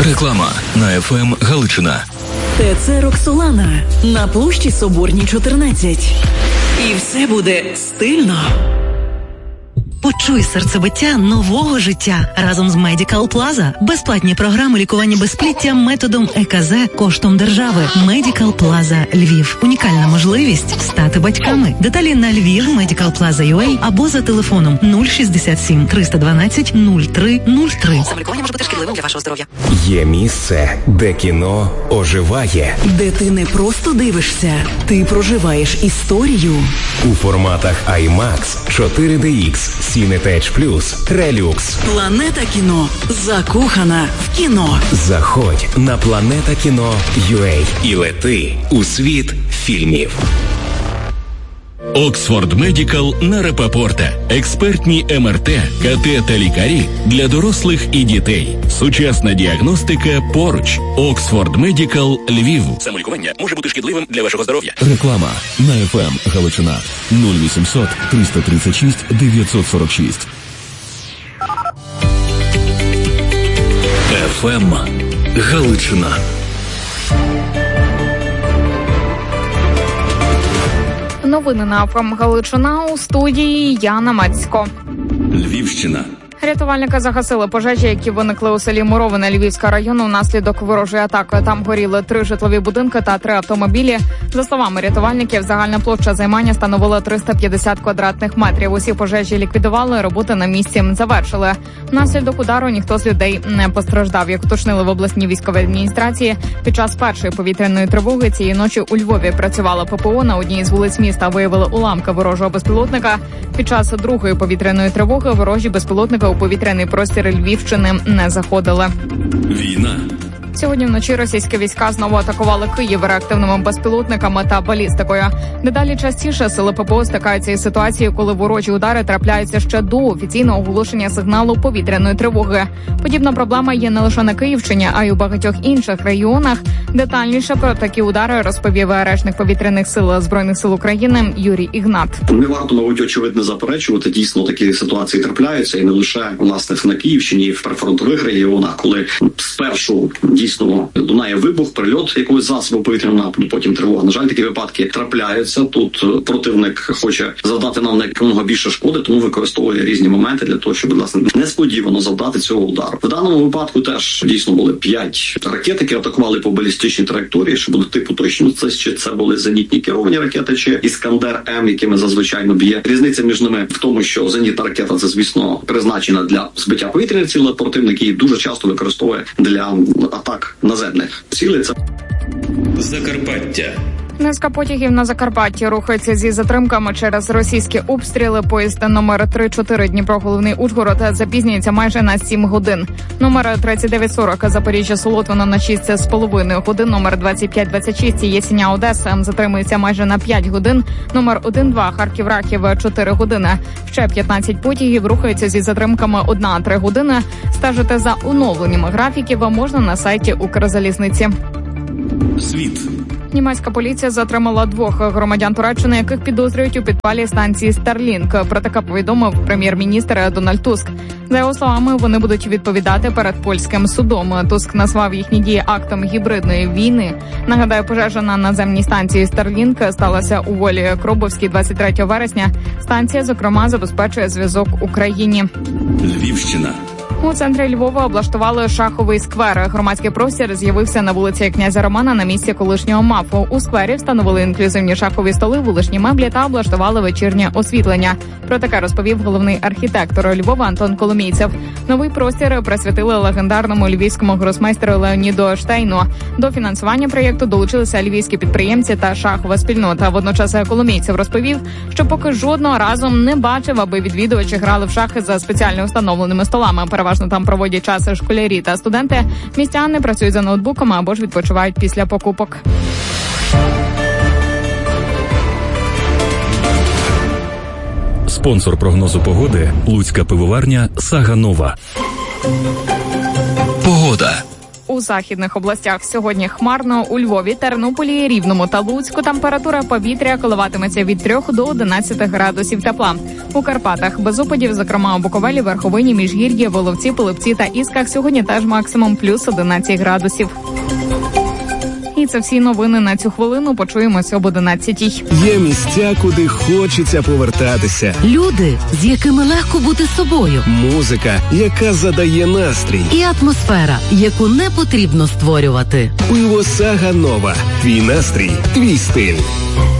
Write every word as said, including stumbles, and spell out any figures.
Реклама на еф ем Галичина. ТЦ «Роксолана» на площі Соборній, чотирнадцять. І все буде стильно. Почуй серцебиття нового життя разом з Medical Plaza. Безплатні програми лікування безпліття методом е ка зет коштом держави. Medical Plaza Львів. Унікальна можливість стати батьками. Деталі на Львів Medical Plaza точка ю а або за телефоном нуль шістдесят сім триста дванадцять нуль три нуль три. Самолікування може бути шкідливим для вашого здоров'я. Є місце, де кіно оживає. Де ти не просто дивишся, ти проживаєш історію. У форматах аймакс, чотири де ікс, Cinetech Plus, Relux. Планета кіно. Закохана в кіно. Заходь на планета кіно точка ю а і лети у світ фільмів. Оксфорд Медикал на Рапопорта. Експертні ем ер те, ка те та лікарі для дорослих і дітей. Сучасна діагностика поруч. Оксфорд Медикал Львів. Самолікування може бути шкідливим для вашого здоров'я. Реклама на еф ем Галичина. нуль вісімсот триста тридцять шість дев'ятсот сорок шість. еф ем Галичина. Новини на еф ем Галичина, у студії Яна Мацько. Львівщина. Рятувальники загасили пожежі, які виникли у селі Муровине Львівського району внаслідок ворожої атаки. Там горіли три житлові будинки та три автомобілі. За словами рятувальників, загальна площа займання становила триста п'ятдесят квадратних метрів. Усі пожежі ліквідували, роботи на місці завершили. Внаслідок удару ніхто з людей не постраждав. Як уточнили в обласній військовій адміністрації, під час першої повітряної тривоги цієї ночі у Львові працювала пе пе о. На одній із вулиць міста виявили уламки ворожого безпілотника. Під час другої повітряної тривоги ворожі безпілотники у повітряний простір Львівщини не заходили. Війна. Сьогодні вночі російські війська знову атакували Київ реактивними безпілотниками та балістикою. Дедалі частіше сили пе пе о стикаються із ситуацією, коли ворожі удари трапляються ще до офіційного оголошення сигналу повітряної тривоги. Подібна проблема є не лише на Київщині, а й у багатьох інших регіонах. Детальніше про такі удари розповів речник повітряних сил Збройних сил України Юрій Ігнат. Не варто, мабуть, очевидно заперечувати. Дійсно, такі ситуації трапляються, і не лише, власне, на Київщині, і в прифронтових регіонах, коли спершу дійсно лунає вибух, прильот якогось засобу повітряного нападу, потім тривога. На жаль, такі випадки трапляються. Тут противник хоче завдати нам якомога більше шкоди, тому використовує різні моменти для того, щоб, власне, несподівано завдати цього удару. В даному випадку теж дійсно були п'ять ракет, які атакували по балістичній траєкторії, що буде типу точно це чи це були зенітні керовані ракети, чи Іскандер-М, якими зазвичай б'є. Різниця між ними в тому, що зенітна ракета це, звісно, призначена для збиття повітряних цілей, противник її дуже часто використовує для атак наземних цілей. Це Закарпаття. Низка потягів на Закарпатті рухається зі затримками через російські обстріли. Поїзд номер тридцять чотири Дніпро-Головний Ужгород запізнюється майже на сім годин. Номер тридцять дев'ять сорок Запоріжжя-Солотвино на шість з половиною годин. Номер двадцять п'ять двадцять шість Єсеня-Одеса затримується майже на п'ять годин. Номер один два Харків-Рахів чотири години. Ще п'ятнадцять потягів рухаються зі затримками одна-три години. Стежити за оновленнями графіків можна на сайті Укрзалізниці. Світ. Німецька поліція затримала двох громадян Туреччини, яких підозрюють у підпалі станції Starlink. Про таке повідомив прем'єр-міністр Дональд Туск. За його словами, вони будуть відповідати перед польським судом. Туск назвав їхні дії актом гібридної війни. Нагадаю, пожежа на наземній станції Starlink сталася у Волі Кробовській двадцять третього вересня. Станція, зокрема, забезпечує зв'язок Україні. Львівщина. У центрі Львова облаштували шаховий сквер. Громадський простір з'явився на вулиці князя Романа на місці колишнього МАФу. У сквері встановили інклюзивні шахові столи, вуличні меблі та облаштували вечірнє освітлення. Про таке розповів головний архітектор Львова Антон Коломійцев. Новий простір присвятили легендарному львівському гросмейстеру Леоніду Штейну. До фінансування проєкту долучилися львівські підприємці та шахова спільнота. Водночас Коломійцев розповів, що поки жодного разу не бачив, аби відвідувачі грали в шахи за спеціально встановленими столами. Переважно там проводять час школярі та студенти. Містяни працюють за ноутбуками або ж відпочивають після покупок. Спонсор прогнозу погоди – Луцька пивоварня «Сага Нова». Погода. у західних областях. Сьогодні хмарно у Львові, Тернополі, Рівному та Луцьку. Температура повітря коливатиметься від трьох до одинадцяти градусів тепла. У Карпатах без опадів, зокрема у Буковелі, Верховині, Міжгір'ї, Воловці, Половці та Ісках сьогодні теж максимум плюс одинадцять градусів. І це всі новини на цю хвилину. Почуємося об одинадцятій. Є місця, куди хочеться повертатися. Люди, з якими легко бути собою. Музика, яка задає настрій. І атмосфера, яку не потрібно створювати. Пиво Сага Нова. Твій настрій, твій стиль.